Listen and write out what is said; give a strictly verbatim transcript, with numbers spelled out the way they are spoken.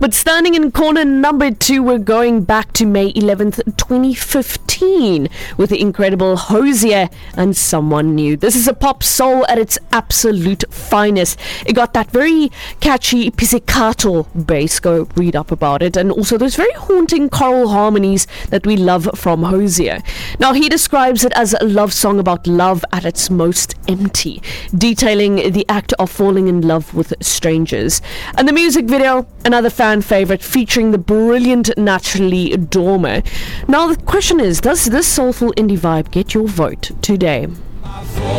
But standing in corner number two, we're going back to May eleventh, twenty fifteen with the incredible Hozier and Someone New. This is a pop soul at its absolute finest. It got that very catchy pizzicato bass, go read up about it, and also those very haunting choral harmonies that we love from Hozier. Now, he describes it as a love song about love at its most empty, detailing the act of falling in love with strangers. And the music video, another fan favorite, featuring the brilliant Natalie Dormer. Now the question is, does this soulful indie vibe get your vote today?